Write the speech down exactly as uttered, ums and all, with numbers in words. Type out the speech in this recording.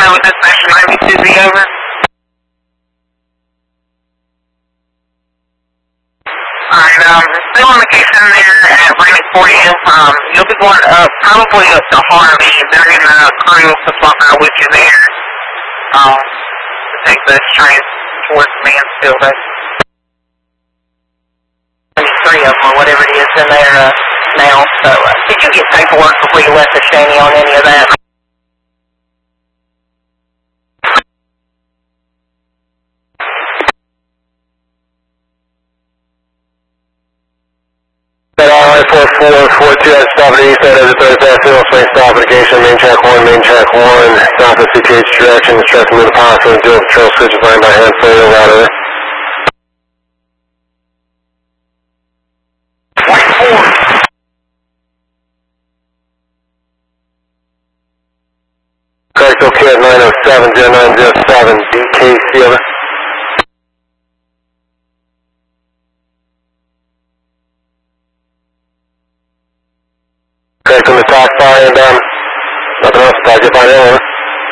over this section ninety-two Z over. Alright, um, still on location there at Rainy four M. Um, you'll be going up, probably up to Harvey. They're in the crew to swap out with you there. Um, to take the train towards Mansfield. Three of them or whatever it is in there uh, now. So, uh, did you get paperwork before you left the Shaney on any of that? four four four two at stop at east side of the third pass hill, swing stop indication, main track one, main track one, south of C T H direction, instructing me to power from the dual control switch line by hand, photo router. twenty-four. Correct, okay at nine oh seven zero nine zero seven, D K C over. Correct on the top side, and um, nothing else, I'll get by there, over.